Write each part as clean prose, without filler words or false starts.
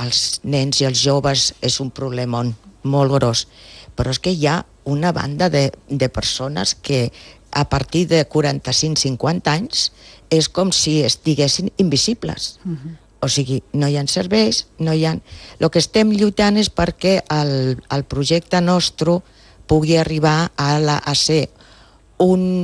als nens i als joves és un problema molt gros, però és que hi ha una banda de persones que a partir de 45-50 anys és com si estiguessin invisibles. O sigui, no hi ha serveis, no hi ha... El que estem lluitant és perquè el projecte nostre pugui arribar a ser un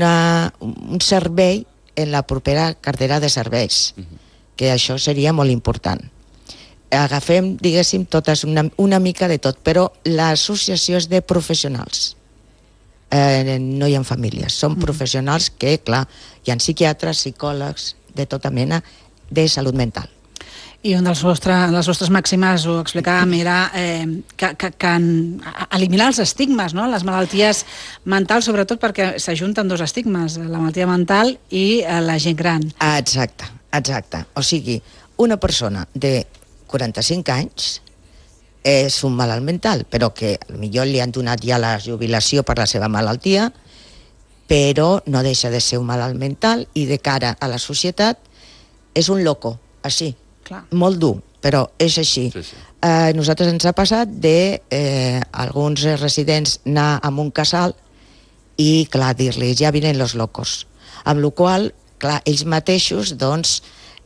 servei en la propera cartera de serveis, que això seria molt important. Agafem, diguéssim, totes una mica de tot, però l'associació és de professionals. No hi ha famílies, són professionals que, clar, hi ha psiquiatres, psicòlegs, de tota mena, de salut mental. I una de les vostres màximes, ho explicàvem, era que eliminar els estigmes, no? Les malalties mentals, sobretot perquè s'ajunten dos estigmes, la malaltia mental i la gent gran. Exacte. O sigui, una persona de 45 anys és un malalt mental, però que potser li han donat ja la jubilació per la seva malaltia, però no deixa de ser un malalt mental i de cara a la societat és un loco, així. Clar. Molt dur, però és així. Sí. Nosaltres ens ha passat d'alguns residents anar a un casal i, clar, dir-li, ja vinen los locos. Amb la qual cosa, clar, ells mateixos, doncs,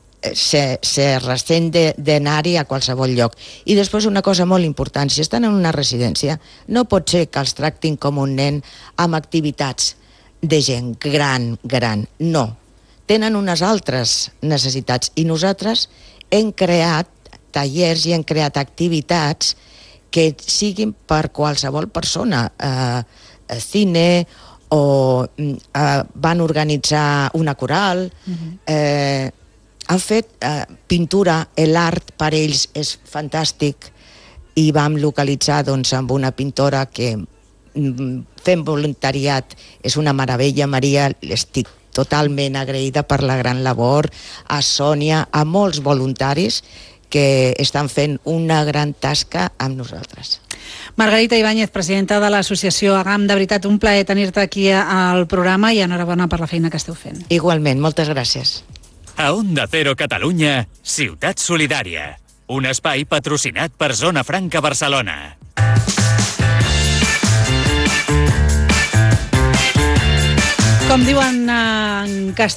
se restén d'anar-hi a qualsevol lloc. I després una cosa molt important, si estan en una residència, no pot ser que els tractin com un nen amb activitats de gent gran. No. Tenen unes altres necessitats i nosaltres hem creat tallers i hem creat activitats que siguin per qualsevol persona. Cine, o van organitzar una coral, han fet pintura, l'art per ells és fantàstic, i vam localitzar amb una pintora que fem voluntariat, és una meravella, Maria, estic totalment agraïda per la gran labor, a Sònia, a molts voluntaris que estan fent una gran tasca amb nosaltres. Margarita Ibáñez, presidenta de l'associació AGAM, de veritat, un plaer tenir-te aquí al programa i enhorabona per la feina que esteu fent. Igualment, moltes gràcies. A Onda Cero Catalunya, Ciutat Solidària, un espai patrocinat per Zona Franca Barcelona. Com diuen en castellà,